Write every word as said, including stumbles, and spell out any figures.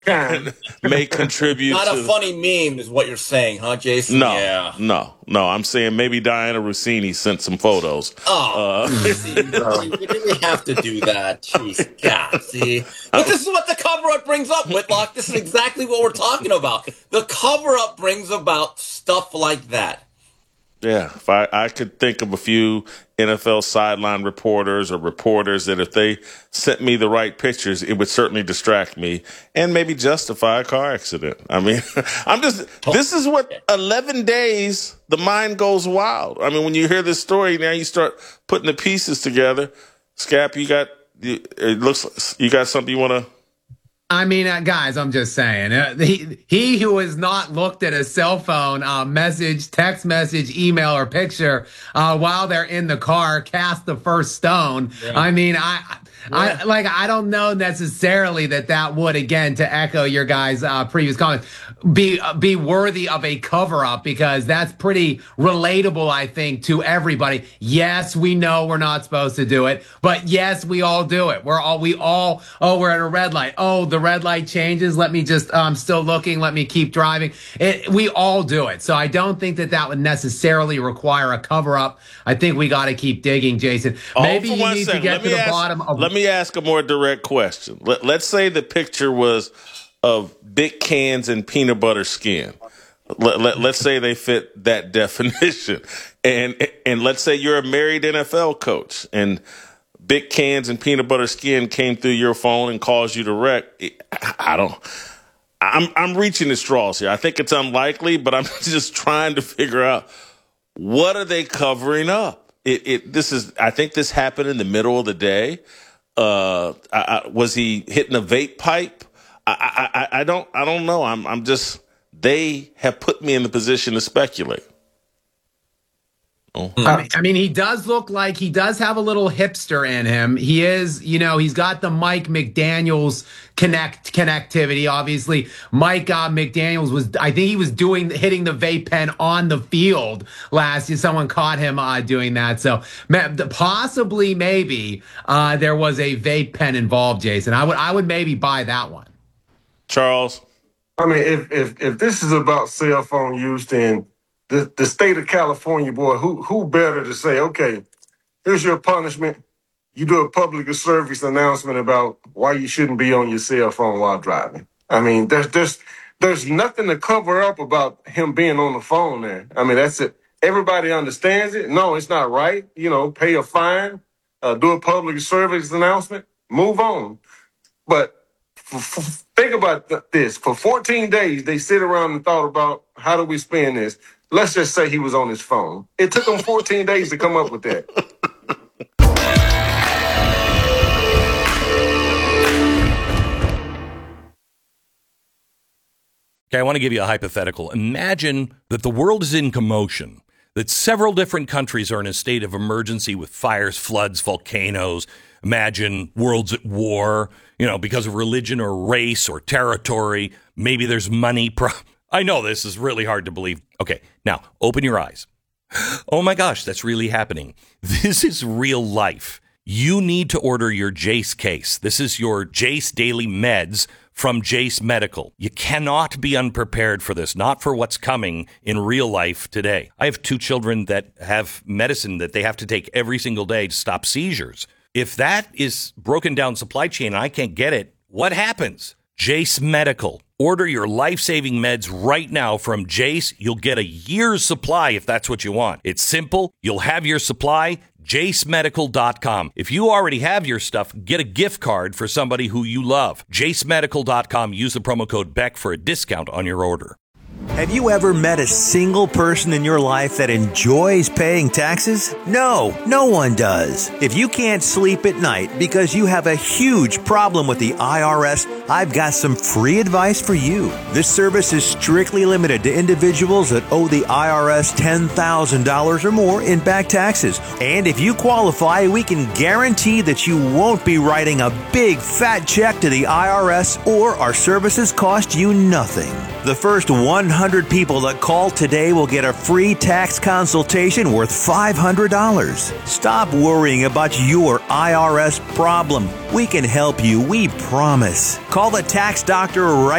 may contribute. Not to, a funny meme is what you're saying, huh, Jason? No, yeah. no, no. I'm saying maybe Diana Rossini sent some photos. Oh, uh, see, we didn't have to do that. Jeez, God, see. But this is what the cover-up brings up, Whitlock. This is exactly what we're talking about. The cover-up brings about stuff like that. Yeah, if I, I could think of a few N F L sideline reporters or reporters that if they sent me the right pictures, it would certainly distract me and maybe justify a car accident. I mean, I'm just, this is what eleven days, the mind goes wild. I mean, when you hear this story, now you start putting the pieces together. Scap, you got, it looks like you got something you want to. I mean, uh, guys, I'm just saying, uh, he, he who has not looked at a cell phone uh, message, text message, email, or picture uh, while they're in the car cast the first stone. Yeah. I mean, I, I yeah. like, I don't know necessarily that that would, again, to echo your guys' uh, previous comments, be uh, be worthy of a cover up, because that's pretty relatable, I think, to everybody. Yes, we know we're not supposed to do it, but yes, we all do it. We're all we all. Oh, we're at a red light. Oh, the red light changes. Let me just. I'm still looking. Let me keep driving. It, we all do it. So I don't think that that would necessarily require a cover up. I think we got to keep digging, Jason. Maybe oh, you need second. to get let to the ask, bottom of. Let me ask a more direct question. Let, let's say the picture was of big cans and peanut butter skin. Let, let, let's say they fit that definition. And and let's say you're a married N F L coach and big cans and peanut butter skin came through your phone and caused you to wreck. I don't I'm I'm reaching the straws here. I think it's unlikely, but I'm just trying to figure out what are they covering up? It it this is I think this happened in the middle of the day. Uh I, I, was he hitting a vape pipe? I, I, I don't I don't know. I'm I'm just they have put me in the position to speculate. Oh. I mean, I mean, he does look like he does have a little hipster in him. He is, you know, he's got the Mike McDaniels connect connectivity. Obviously, Mike uh, McDaniels was, I think he was doing hitting the vape pen on the field last year. Someone caught him uh, doing that. So possibly, maybe uh, there was a vape pen involved. Jason, I would I would maybe buy that one. Charles, I mean, if if if this is about cell phone use, then the, the state of California, boy, who who better to say, okay, here's your punishment. You do a public service announcement about why you shouldn't be on your cell phone while driving. I mean, there's there's there's nothing to cover up about him being on the phone there. I mean, that's it. Everybody understands it. No, it's not right. You know, pay a fine, uh, do a public service announcement, move on. But f- f- think about th- this. For fourteen days, they sit around and thought about how do we spend this. Let's just say he was on his phone. It took him fourteen days to come up with that. Okay, I want to give you a hypothetical. Imagine that the world is in commotion, that several different countries are in a state of emergency with fires, floods, volcanoes. Imagine worlds at war, you know, because of religion or race or territory. Maybe there's money. Pro- I know this is really hard to believe. Okay, now open your eyes. Oh my gosh, that's really happening. This is real life. You need to order your Jace case. This is your Jace Daily Meds from Jace Medical. You cannot be unprepared for this, not for what's coming in real life today. I have two children that have medicine that they have to take every single day to stop seizures. If that is broken down supply chain and I can't get it, what happens? Jace Medical. Order your life-saving meds right now from Jace. You'll get a year's supply if that's what you want. It's simple. You'll have your supply. jace medical dot com. If you already have your stuff, get a gift card for somebody who you love. jace medical dot com. Use the promo code Beck for a discount on your order. Have you ever met a single person in your life that enjoys paying taxes? No, no one does. If you can't sleep at night because you have a huge problem with the I R S, I've got some free advice for you. This service is strictly limited to individuals that owe the I R S ten thousand dollars or more in back taxes. And if you qualify, we can guarantee that you won't be writing a big fat check to the I R S or our services cost you nothing. The first one hundred people that call today will get a free tax consultation worth five hundred dollars. Stop worrying about your I R S problem. We can help you, we promise. Call the tax doctor right